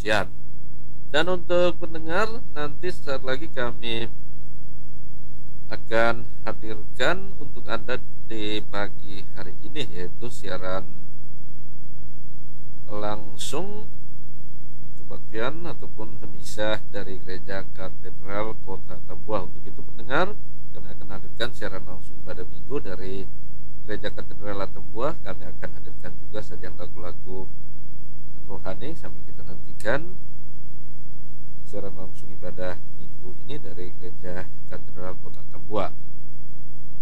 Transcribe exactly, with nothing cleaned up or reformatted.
kesucian. Dan untuk pendengar, nanti sesaat lagi kami akan hadirkan untuk Anda di pagi hari ini, yaitu siaran langsung kebaktian ataupun misah dari Gereja Katedral Kota Tambuah. Untuk itu pendengar, kami akan hadirkan siaran langsung pada minggu dari Gereja Katedral Tambuah. Kami akan hadirkan juga sajian lagu-lagu rohani sambil kita nantikan siaran langsung ibadah minggu ini dari Gereja Katedral Kota Tambuah.